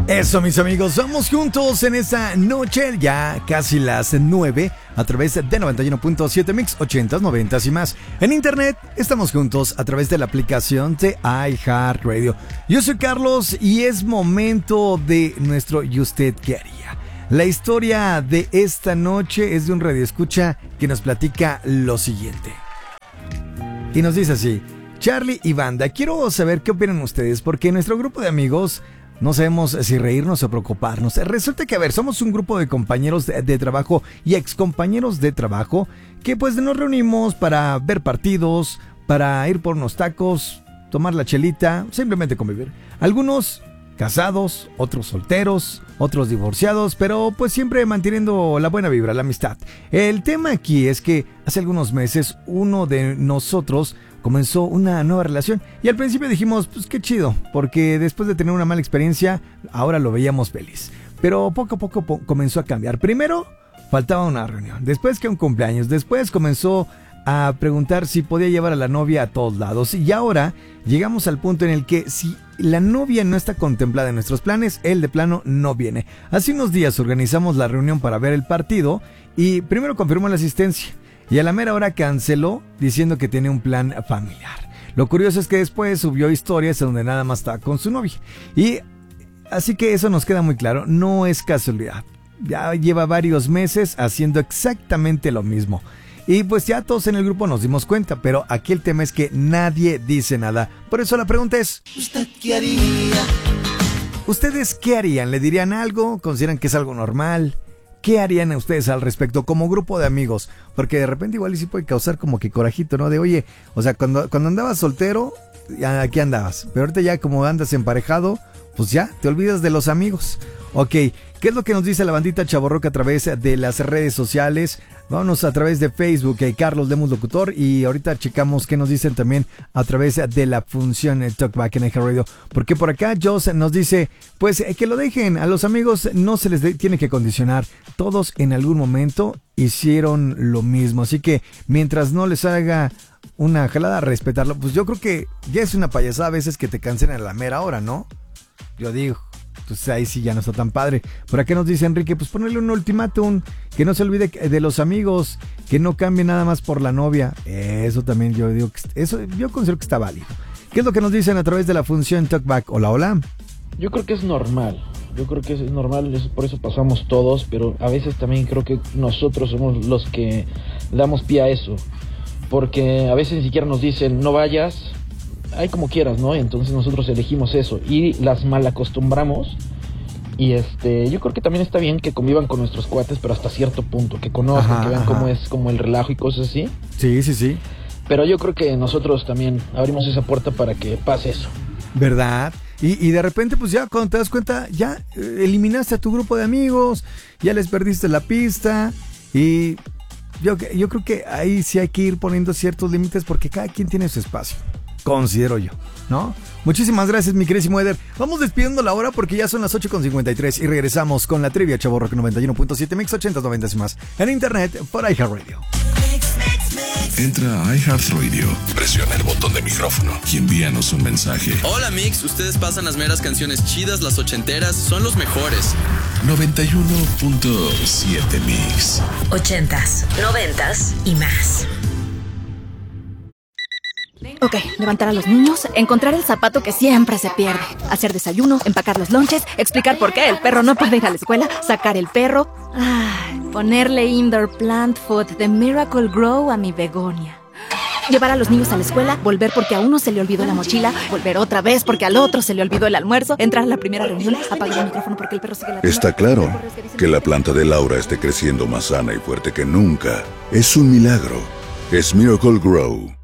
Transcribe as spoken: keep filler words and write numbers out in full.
Eso, mis amigos, vamos juntos en esta noche, ya casi las nueve, a través de noventa y uno punto siete Mix, ochentas, noventas y más. En internet estamos juntos a través de la aplicación de iHeartRadio. Yo soy Carlos y es momento de nuestro ¿Y usted qué haría? La historia de esta noche es de un radioescucha que nos platica lo siguiente. Y nos dice así: Charlie y Banda, quiero saber qué opinan ustedes, porque en nuestro grupo de amigos no sabemos si reírnos o preocuparnos. Resulta que, a ver, somos un grupo de compañeros de, de trabajo y excompañeros de trabajo que pues nos reunimos para ver partidos, para ir por unos tacos, tomar la chelita, simplemente convivir. Algunos casados, otros solteros, otros divorciados, pero pues siempre manteniendo la buena vibra, la amistad. El tema aquí es que hace algunos meses uno de nosotros comenzó una nueva relación y al principio dijimos, pues qué chido, porque después de tener una mala experiencia, ahora lo veíamos feliz. Pero poco a poco po- comenzó a cambiar. Primero faltaba una reunión, después que un cumpleaños, después comenzó a preguntar si podía llevar a la novia a todos lados, y ahora llegamos al punto en el que si la novia no está contemplada en nuestros planes, él de plano no viene. Hace unos días organizamos la reunión para ver el partido y primero confirmó la asistencia y a la mera hora canceló diciendo que tenía un plan familiar. Lo curioso es que después subió historias donde nada más estaba con su novia, y así que eso nos queda muy claro, no es casualidad. Ya lleva varios meses haciendo exactamente lo mismo. Y pues ya todos en el grupo nos dimos cuenta, pero aquí el tema es que nadie dice nada. Por eso la pregunta es: ¿usted qué haría? ¿Ustedes qué harían? ¿Le dirían algo? ¿Consideran que es algo normal? ¿Qué harían ustedes al respecto como grupo de amigos? Porque de repente igual sí puede causar como que corajito, ¿no? De oye, o sea, cuando, cuando andabas soltero, aquí andabas. Pero ahorita ya como andas emparejado, pues ya te olvidas de los amigos. Ok, ¿qué es lo que nos dice la bandita chavorroca a través de las redes sociales? Vámonos a través de Facebook, eh, Carlos Lemus Locutor, y ahorita checamos qué nos dicen también a través de la función eh, Talkback en iHeartRadio. Porque por acá Joss nos dice, pues eh, que lo dejen, a los amigos no se les de- tiene que condicionar. Todos en algún momento hicieron lo mismo, así que mientras no les haga una jalada, respetarlo. Pues yo creo que ya es una payasada a veces que te cancelen a la mera hora, ¿no? Yo digo, pues ahí sí ya no está tan padre. Por acá nos dice Enrique, pues ponerle un ultimátum, que no se olvide de los amigos, que no cambie nada más por la novia. Eso también yo digo, que eso yo considero que está válido. ¿Qué es lo que nos dicen a través de la función Talkback? Hola, hola. Yo creo que es normal, yo creo que es normal, es por eso pasamos todos, pero a veces también creo que nosotros somos los que damos pie a eso, porque a veces ni siquiera nos dicen no vayas, hay como quieras, ¿no? Entonces nosotros elegimos eso y las mal acostumbramos. Y este, yo creo que también está bien que convivan con nuestros cuates, pero hasta cierto punto, que conozcan, ajá, que vean ajá. cómo es como el relajo y cosas así. Sí, sí, sí. Pero yo creo que nosotros también abrimos esa puerta para que pase eso. ¿Verdad? Y, y de repente, pues ya cuando te das cuenta, ya eh, eliminaste a tu grupo de amigos, ya les perdiste la pista, y yo, yo creo que ahí sí hay que ir poniendo ciertos límites porque cada quien tiene su espacio. Considero yo, ¿no? Muchísimas gracias, mi querísimo Eder. Vamos despidiendo la hora porque ya son las ocho con cincuenta y tres y regresamos con la trivia Chavorrock noventa y uno punto siete Mix, ochentas, noventas y más. En internet por iHeartRadio. Entra a iHeartRadio, presiona el botón de micrófono y envíanos un mensaje. Hola Mix, ustedes pasan las meras canciones chidas, las ochenteras, son los mejores. noventa y uno punto siete Mix. Ochentas, noventas y más. Ok, levantar a los niños, encontrar el zapato que siempre se pierde, hacer desayuno, empacar los lonches, explicar por qué el perro no puede ir a la escuela, sacar el perro, ay, ponerle indoor plant food de Miracle Grow a mi begonia. Llevar a los niños a la escuela, volver porque a uno se le olvidó la mochila, volver otra vez porque al otro se le olvidó el almuerzo, entrar a la primera reunión, apagar el micrófono porque el perro sigue la... Está claro que la planta de Laura esté creciendo más sana y fuerte que nunca. Es un milagro. Es Miracle Grow.